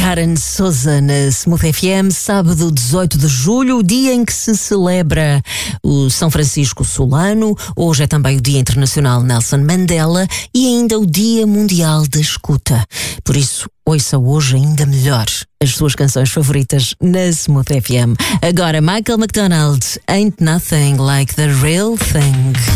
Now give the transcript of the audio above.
Karen Souza na Smooth FM, sábado 18 de julho, o dia em que se celebra o São Francisco Solano. Hoje é também o Dia Internacional Nelson Mandela e ainda o Dia Mundial da Escuta. Por isso, ouça hoje ainda melhor as suas canções favoritas na Smooth FM. Agora, Michael McDonald, Ain't Nothing Like the Real Thing.